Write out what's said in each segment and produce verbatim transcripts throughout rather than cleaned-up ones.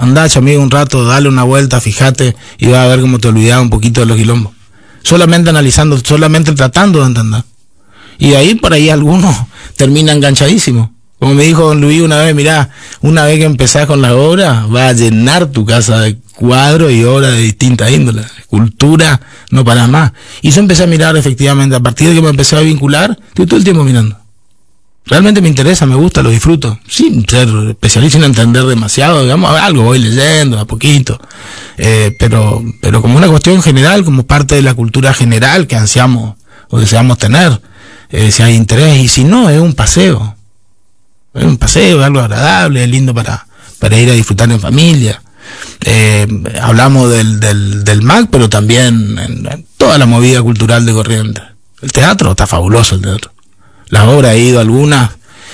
Andá, amigo, un rato, dale una vuelta, fíjate, y vas a ver cómo te olvidás un poquito de los quilombos. Solamente analizando, solamente tratando de entender. Y de ahí por ahí algunos terminan enganchadísimos. Como me dijo don Luis una vez, mirá, una vez que empezás con la obra, vas a llenar tu casa de cuadros y obras de distintas índoles. Cultura, no parás más. Y yo empecé a mirar efectivamente, a partir de que me empecé a vincular, estoy todo el tiempo mirando. Realmente me interesa, me gusta, lo disfruto. Sin ser especialista, sin entender demasiado, digamos, algo voy leyendo a poquito. Eh, pero, pero como una cuestión general, como parte de la cultura general que ansiamos o deseamos tener, eh, si hay interés, y si no, es un paseo. Es un paseo, es algo agradable, es lindo para, para ir a disfrutar en familia. Eh, hablamos del, del, del M A C, pero también en, en toda la movida cultural de Corrientes. El teatro, está fabuloso el teatro. Las obras, he ido a algunas,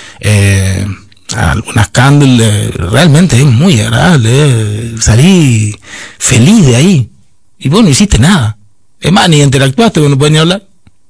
eh, a algunas candles, realmente es muy agradable, eh, salí feliz de ahí, y vos no hiciste nada, es más, ni interactuaste, vos no podés ni hablar,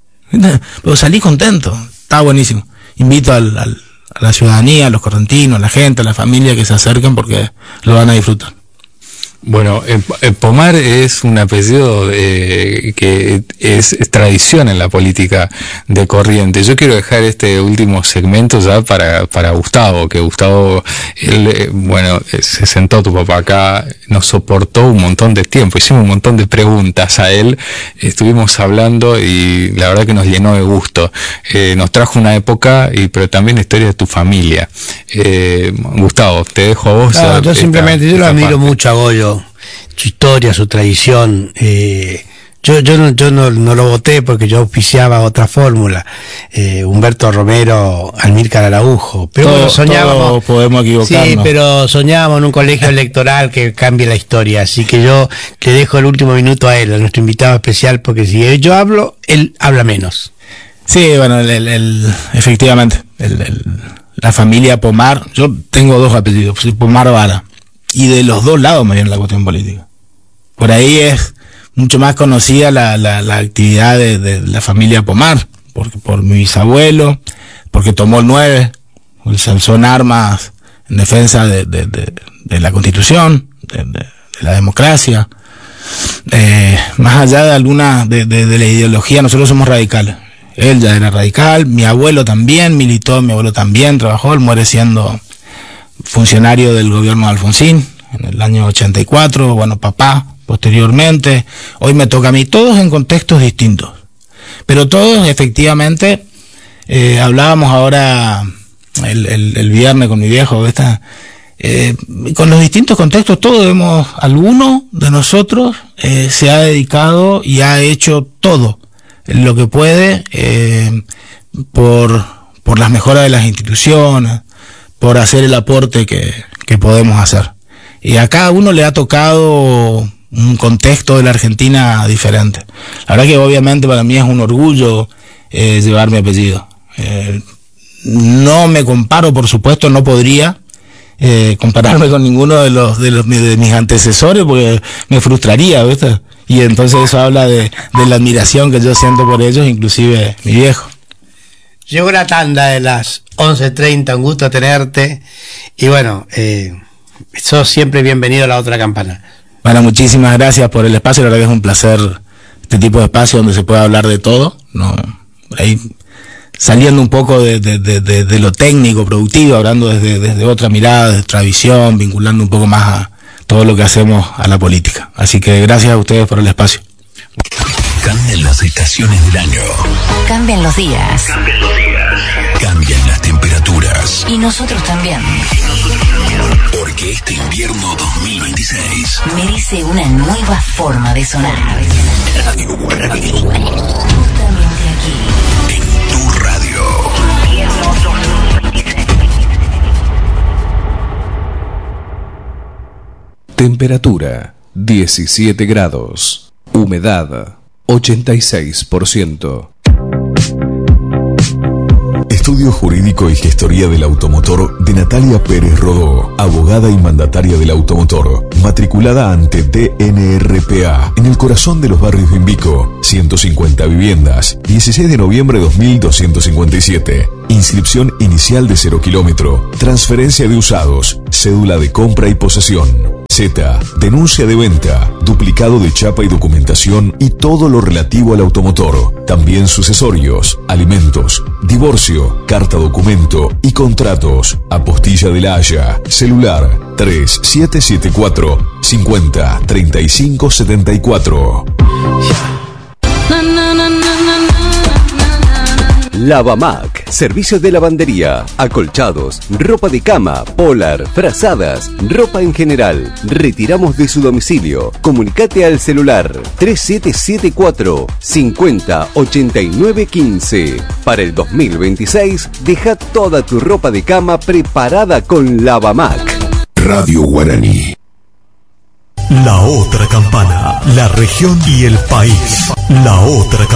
pero salí contento, está buenísimo. Invito al, al, a la ciudadanía, a los correntinos, a la gente, a la familia que se acerquen porque lo van a disfrutar. Bueno, eh, eh, Pomar es un apellido eh, que es, es tradición en la política de Corrientes. Yo quiero dejar este último segmento ya para, para Gustavo, que Gustavo, él, eh, bueno, eh, se sentó tu papá acá, nos soportó un montón de tiempo, hicimos un montón de preguntas a él, estuvimos hablando y la verdad que nos llenó de gusto. Eh, nos trajo una época, y pero también la historia de tu familia. Eh, Gustavo, te dejo a vos. No, a, yo simplemente, esta, yo lo esta admiro parte. mucho a Goyo, su historia, su tradición. Eh, yo yo no yo no, no lo voté porque yo auspiciaba otra fórmula, eh, Humberto Romero, Amílcar Araujo, pero Todo, bueno, soñábamos, todos podemos equivocarnos. sí, pero soñábamos en un colegio electoral que cambie la historia, así que yo le dejo el último minuto a él, a nuestro invitado especial, porque si yo hablo, él habla menos. Sí, bueno, el, el, el, efectivamente, el, el, la familia Pomar, yo tengo dos apellidos, soy Pomar Vara, y de los dos lados me viene la cuestión política. Por ahí es mucho más conocida la, la, la actividad de, de la familia Pomar, porque por mi bisabuelo, porque tomó el nueve, porque se alzó en armas en defensa de, de, de, de la Constitución, de, de, de la democracia. Eh, más allá de alguna, de, de, de la ideología, nosotros somos radicales. Él ya era radical, mi abuelo también militó, mi abuelo también trabajó, él muere siendo funcionario del gobierno de Alfonsín en el año ochenta y cuatro, bueno, papá posteriormente, hoy me toca a mí, todos en contextos distintos, pero todos efectivamente, eh, hablábamos ahora el, el, el viernes con mi viejo, ¿esta? Eh, con los distintos contextos, todos hemos, alguno de nosotros eh, se ha dedicado y ha hecho todo lo que puede eh, por, por las mejoras de las instituciones, por hacer el aporte que, que podemos hacer. Y a cada uno le ha tocado un contexto de la Argentina diferente. La verdad que obviamente para mí es un orgullo eh, llevar mi apellido. Eh, no me comparo, por supuesto, no podría eh, compararme con ninguno de los, de los de mis antecesores porque me frustraría, ¿viste? Y entonces eso habla de, de la admiración que yo siento por ellos, inclusive mi viejo. Llegó la tanda de las once treinta, un gusto tenerte. Y bueno, eh, sos siempre bienvenido a La Otra Campana. Bueno, muchísimas gracias por el espacio, la verdad que es un placer este tipo de espacio donde se puede hablar de todo, ¿no? Ahí saliendo un poco de, de, de, de, de lo técnico, productivo, hablando desde, desde otra mirada, de otra visión, vinculando un poco más a todo lo que hacemos a la política. Así que gracias a ustedes por el espacio. Cambian las estaciones del año. Cambian los días. Cambian los días. Cambian las temperaturas. Y nosotros también. Porque este invierno dos mil veintiséis merece una nueva forma de sonar. Radio Guarani. Justamente aquí. En tu radio. Invierno dos mil veintiséis. Temperatura diecisiete grados. Humedad ochenta y seis por ciento. Estudio Jurídico y Gestoría del Automotor de Natalia Pérez Rodó, abogada y mandataria del automotor, matriculada ante D N R P A, en el corazón de los barrios de Invico, ciento cincuenta viviendas, dieciséis de noviembre de dos mil doscientos cincuenta y siete. inscripción inicial de cero kilómetro, transferencia de usados, cédula de compra y posesión. Z, denuncia de venta, duplicado de chapa y documentación y todo lo relativo al automotor. También sucesorios, alimentos, divorcio, carta documento y contratos. Apostilla de la Haya. Celular tres siete siete cuatro cincuenta treinta y cinco setenta y cuatro. Lavamac, servicio de lavandería, acolchados, ropa de cama, polar, frazadas, ropa en general. Retiramos de su domicilio. Comunicate al celular tres siete siete cuatro cincuenta ochenta y nueve quince. Para el dos mil veintiséis, deja toda tu ropa de cama preparada con Lavamac. Radio Guaraní. La otra campana, la región y el país. La otra campana.